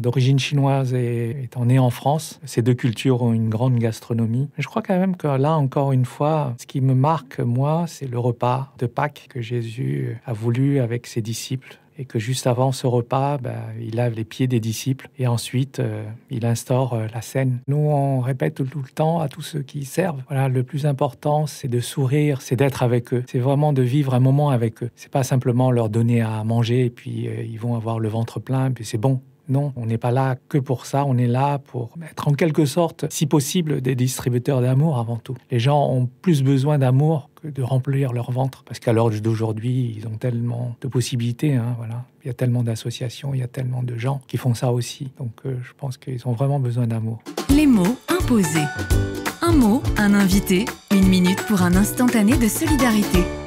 d'origine chinoise et étant né en France, ces deux cultures ont une grande gastronomie. Je crois quand même que là, encore une fois, ce qui me marque, moi, c'est le repas de Pâques que Jésus a voulu avec ses disciples. Et que juste avant ce repas, il lave les pieds des disciples et ensuite il instaure la scène. Nous, on répète tout le temps à tous ceux qui servent, voilà, le plus important, c'est de sourire, c'est d'être avec eux. C'est vraiment de vivre un moment avec eux. C'est pas simplement leur donner à manger et puis ils vont avoir le ventre plein, puis c'est bon. Non, on n'est pas là que pour ça, on est là pour être en quelque sorte, si possible, des distributeurs d'amour avant tout. Les gens ont plus besoin d'amour que de remplir leur ventre, parce qu'à l'heure d'aujourd'hui, ils ont tellement de possibilités, voilà. Il y a tellement d'associations, il y a tellement de gens qui font ça aussi. Donc je pense qu'ils ont vraiment besoin d'amour. Les mots imposés. Un mot, un invité, 1 minute pour un instantané de solidarité.